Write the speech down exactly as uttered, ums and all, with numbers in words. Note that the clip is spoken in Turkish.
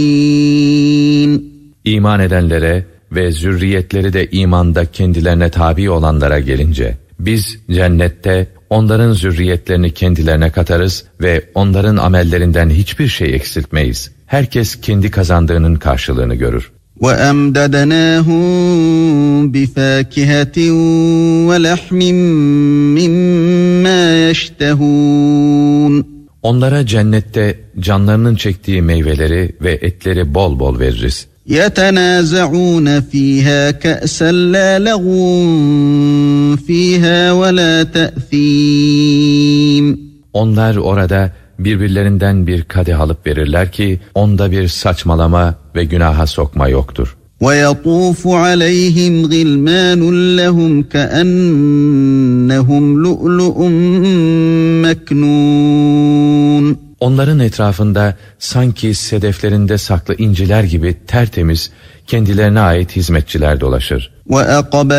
İman edenlere ve zürriyetleri de imanda kendilerine tabi olanlara gelince, biz cennette onların zürriyetlerini kendilerine katarız ve onların amellerinden hiçbir şey eksiltmeyiz. Herkes kendi kazandığının karşılığını görür. وَأَمْدَدْنَاهُمْ بِفَاكِهَةٍ وَلَحْمٍ مِّمَّا يَشْتَهُونَ Onlara cennette canlarının çektiği meyveleri ve etleri bol bol veririz. يَتَنَازَعُونَ فِيهَا كَأْسًا لَا لَغْوٌ فِيهَا وَلَا تَأْثِيمٌ Onlar orada birbirlerinden bir kadeh alıp verirler ki onda bir saçmalama ve günaha sokma yoktur. وَيَطُوفُ عَلَيْهِمْ غِلْمَانٌ لَهُمْ كَأَنَّهُمْ لُؤْلُؤٌ مَكْنُونٌ Onların etrafında sanki sedeflerinde saklı inciler gibi tertemiz, kendilerine ait hizmetçiler dolaşır. وَأَقْبَلَ